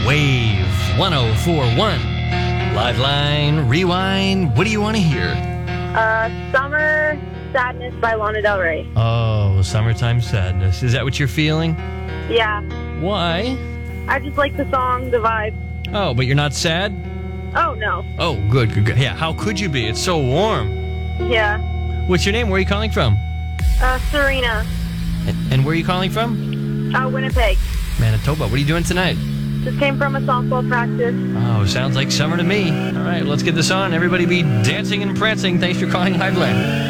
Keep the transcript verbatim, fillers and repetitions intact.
Wave one oh four point one. Live line, rewind. What do you want to hear? Uh, Summer Sadness by Lana Del Rey. Oh, Summertime Sadness. Is that what you're feeling? Yeah. Why? I just like the song, the vibe. Oh, but you're not sad? Oh, no. Oh, good, good, good. Yeah, how could you be? It's so warm. Yeah. What's your name? Where are you calling from? Uh, Serena. And, and where are you calling from? Uh, Winnipeg. Manitoba. What are you doing tonight? Just came from a softball practice. Oh, sounds like summer to me. All right, let's get this on. Everybody be dancing and prancing. Thanks for calling Liveline.